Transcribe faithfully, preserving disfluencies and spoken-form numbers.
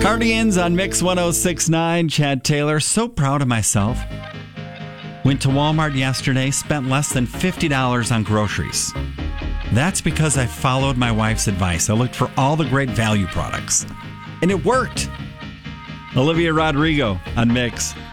Cardigans on Mix one oh six point nine. Chad Taylor. So proud of myself. Went to Walmart yesterday, spent less than fifty dollars on groceries. That's because I followed my wife's advice. I looked for all the great value products. And it worked. Olivia Rodrigo on Mix.